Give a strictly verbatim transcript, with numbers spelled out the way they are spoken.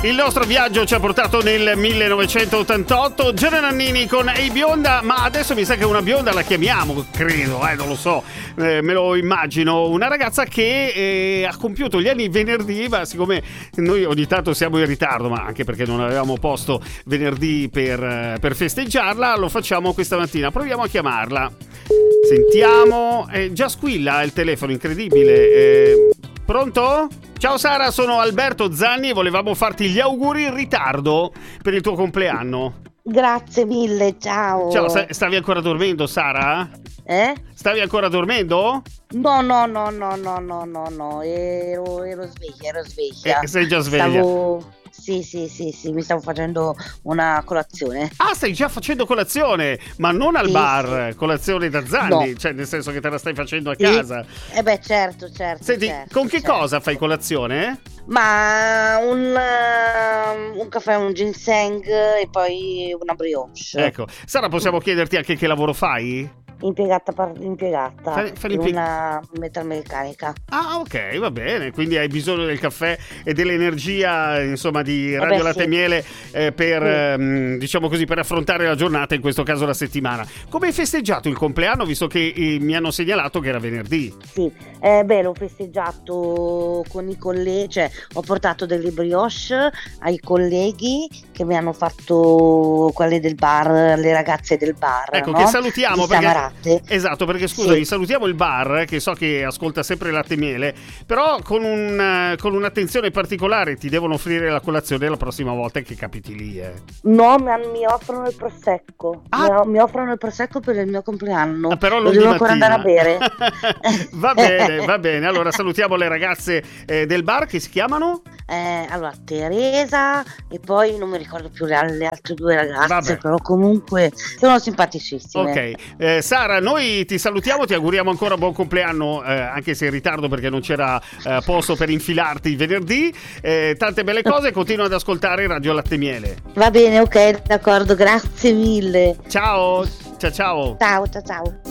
Il nostro viaggio ci ha portato nel millenovecentottantotto. Gianna Nannini con Ehi Bionda, ma adesso mi sa che una bionda la chiamiamo, credo, eh, non lo so, eh, me lo immagino. Una ragazza che eh, ha compiuto gli anni venerdì, ma siccome noi ogni tanto siamo in ritardo, ma anche perché non avevamo posto venerdì per, per festeggiarla, lo facciamo questa mattina. Proviamo a chiamarla. Sentiamo, eh, già squilla il telefono, incredibile. Eh, pronto? Ciao Sara, sono Alberto Zanni e volevamo farti gli auguri in ritardo per il tuo compleanno. Grazie mille, ciao. Ciao, stavi ancora dormendo, Sara? Eh? Stavi ancora dormendo? No, no, no, no, no, no, no, no, ero, ero sveglia, ero sveglia. Eh, sei già sveglia? Stavo... Sì, sì, sì, sì, mi stavo facendo una colazione. Ah, stai già facendo colazione, ma non al sì, bar, sì. Colazione da Zanni, No. Cioè nel senso che te la stai facendo a Sì. casa. Eh beh, certo, certo. Senti, certo, con che certo. cosa fai colazione? Ma un, uh, un caffè, un ginseng e poi una brioche. Ecco, Sara, possiamo chiederti anche che lavoro fai? Impiegata, par- impiegata Fai- fai in l'impieg- una metalmeccanica. Ah, ok, va bene, quindi hai bisogno del caffè e dell'energia, insomma, di Eh Radio beh, Latte e sì. Miele eh, per, Sì. ehm, diciamo così, per affrontare la giornata, in questo caso la settimana. Come hai festeggiato il compleanno, visto che eh, mi hanno segnalato che era venerdì? Sì, eh, beh, l'ho festeggiato con i colleghi, cioè ho portato delle brioche ai colleghi che mi hanno fatto, quelle del bar, le ragazze del bar. Ecco, no? che salutiamo Di perché... Samarate. Esatto, perché scusami, Sì. salutiamo il bar, che so che ascolta sempre Latte e Miele, però con, un, eh, con un'attenzione particolare ti devono offrire la colazione la prossima volta che capiti lì, eh. No, mi, mi offrono il prosecco. Ah. Mi, mi offrono il prosecco per il mio compleanno. Ah, però Lo non devo di ancora mattina. andare a bere. Va bene, va bene. Allora salutiamo le ragazze eh, del bar, che si chiamano? Eh, allora, Teresa e poi non mi ricordo più le, le altre due ragazze, Vabbè. però comunque sono simpaticissime. Ok, eh, Sara, noi ti salutiamo, ti auguriamo ancora buon compleanno, eh, anche se in ritardo perché non c'era eh, posto per infilarti il venerdì. Eh, tante belle cose, continua ad ascoltare Radio Latte e Miele. Va bene, ok, d'accordo, grazie mille. Ciao, ciao ciao. Ciao, ciao, ciao.